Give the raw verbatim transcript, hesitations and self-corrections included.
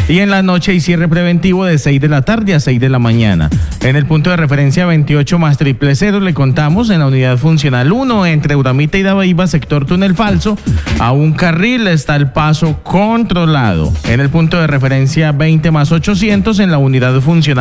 y en la noche hay cierre preventivo de seis de la tarde a seis de la mañana. En el punto de referencia veintiocho más triple cero le contamos en la unidad funcional uno entre Uramita y Dabaiba, sector Túnel Falso, a un carril está el paso controlado. En el punto de referencia veinte más ochocientos en la unidad funcional